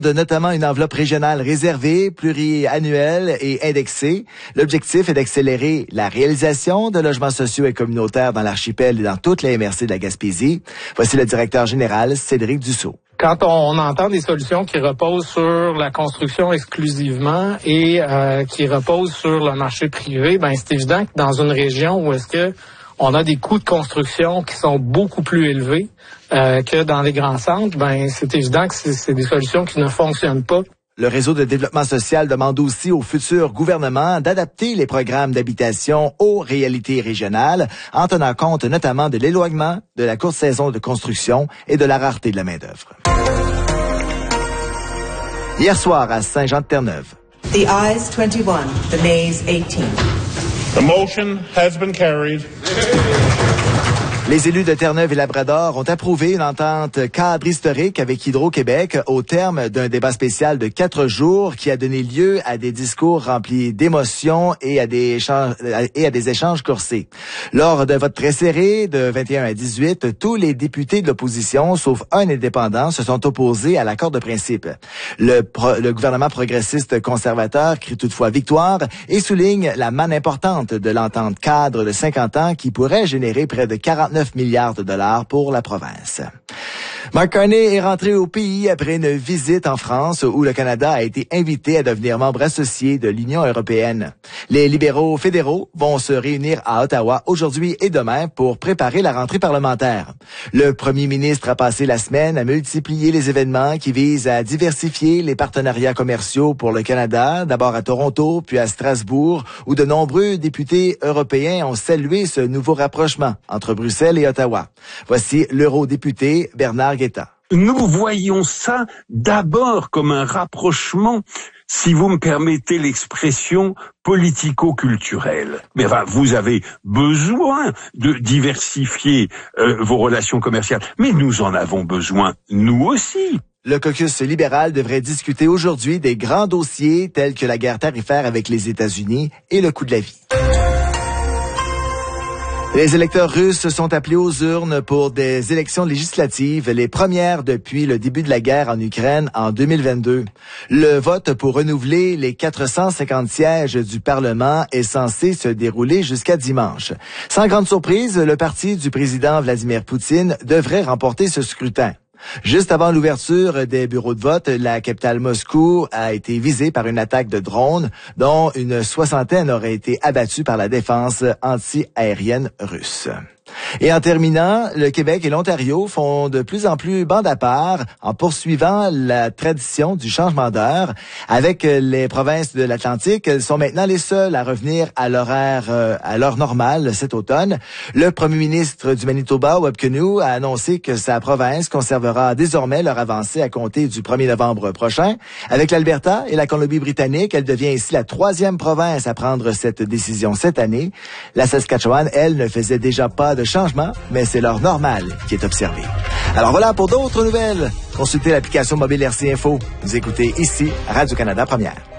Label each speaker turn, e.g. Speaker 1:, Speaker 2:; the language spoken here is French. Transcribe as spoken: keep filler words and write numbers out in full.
Speaker 1: de notamment une enveloppe régionale réservée, pluriannuelle et indexée. L'objectif est d'accélérer la réalisation de logements sociaux et communautaires dans l'archipel et dans toute la M R C de la Gaspésie. Voici le directeur général, Cédric Dussault.
Speaker 2: Quand on entend des solutions qui reposent sur la construction exclusivement et euh, qui reposent sur le marché privé, ben c'est évident que dans une région où est-ce que on a des coûts de construction qui sont beaucoup plus élevés euh, que dans les grands centres, ben c'est évident que c'est, c'est des solutions qui ne fonctionnent pas.
Speaker 1: Le réseau de développement social demande aussi au futur gouvernement d'adapter les programmes d'habitation aux réalités régionales, en tenant compte notamment de l'éloignement, de la courte saison de construction et de la rareté de la main-d'œuvre. Hier soir à Saint-Jean-de-Terre-Neuve.
Speaker 3: The ayes twenty-one, the nays eighteen.
Speaker 4: The motion has been carried.
Speaker 1: Les élus de Terre-Neuve et Labrador ont approuvé une entente cadre historique avec Hydro-Québec au terme d'un débat spécial de quatre jours qui a donné lieu à des discours remplis d'émotions et à des échanges, et à des échanges coursés. Lors d'un vote très serré de vingt et un à dix-huit, tous les députés de l'opposition, sauf un indépendant, se sont opposés à l'accord de principe. Le, pro, le gouvernement progressiste conservateur crie toutefois victoire et souligne la manne importante de l'entente cadre de cinquante ans qui pourrait générer près de quarante-neuf milliards de dollars pour la province. Mark Carney est rentré au pays après une visite en France où le Canada a été invité à devenir membre associé de l'Union européenne. Les libéraux fédéraux vont se réunir à Ottawa aujourd'hui et demain pour préparer la rentrée parlementaire. Le premier ministre a passé la semaine à multiplier les événements qui visent à diversifier les partenariats commerciaux pour le Canada, d'abord à Toronto, puis à Strasbourg, où de nombreux députés européens ont salué ce nouveau rapprochement entre Bruxelles et Ottawa. Voici l'eurodéputé Bernard Guetta.
Speaker 5: Nous voyons ça d'abord comme un rapprochement, si vous me permettez l'expression, politico-culturel. Mais enfin, vous avez besoin de diversifier euh, vos relations commerciales, mais nous en avons besoin, nous aussi.
Speaker 1: Le caucus libéral devrait discuter aujourd'hui des grands dossiers tels que la guerre tarifaire avec les États-Unis et le coût de la vie. Les électeurs russes sont appelés aux urnes pour des élections législatives, les premières depuis le début de la guerre en Ukraine en deux mille vingt-deux. Le vote pour renouveler les quatre cent cinquante sièges du Parlement est censé se dérouler jusqu'à dimanche. Sans grande surprise, le parti du président Vladimir Poutine devrait remporter ce scrutin. Juste avant l'ouverture des bureaux de vote, la capitale Moscou a été visée par une attaque de drones dont une soixantaine aurait été abattue par la défense anti-aérienne russe. Et en terminant, le Québec et l'Ontario font de plus en plus bande à part en poursuivant la tradition du changement d'heure. Avec les provinces de l'Atlantique, elles sont maintenant les seules à revenir à l'horaire, euh, à l'heure normale cet automne. Le premier ministre du Manitoba, Webb Kenu, a annoncé que sa province conservera désormais leur avancée à compter du premier novembre prochain. Avec l'Alberta et la Colombie-Britannique, elle devient ainsi la troisième province à prendre cette décision cette année. La Saskatchewan, elle, ne faisait déjà pas de changement, mais c'est l'heure normale qui est observée. Alors voilà, pour d'autres nouvelles, consultez l'application mobile R C Info. Vous écoutez ici Radio-Canada Première.